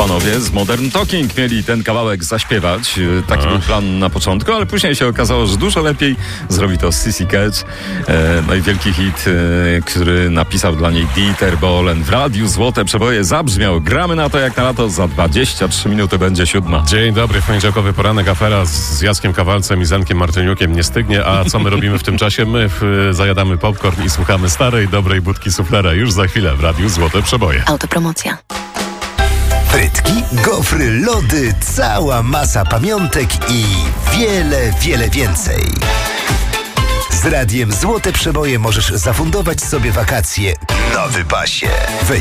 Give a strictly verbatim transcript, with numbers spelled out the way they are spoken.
panowie z Modern Talking mieli ten kawałek zaśpiewać. Taki A. był plan na początku, ale później się okazało, że dużo lepiej zrobi to Sissy Catch. No i wielki hit, który napisał dla niej Dieter Bohlen. W radiu Złote Przeboje zabrzmiał. Gramy na to jak na lato. Za dwadzieścia trzy minuty będzie siódma. Dzień dobry, w poniedziałkowy poranek. Afera z Jackiem Kawalcem i Zenkiem Martyniukiem nie stygnie. A co my robimy w tym czasie? My w, zajadamy popcorn i słuchamy starej, dobrej budki suflera. Już za chwilę w radiu Złote Przeboje. Autopromocja. Frytki, gofry, lody, cała masa pamiątek i wiele, wiele więcej. Z radiem Złote Przeboje możesz zafundować sobie wakacje na wypasie. Wejdź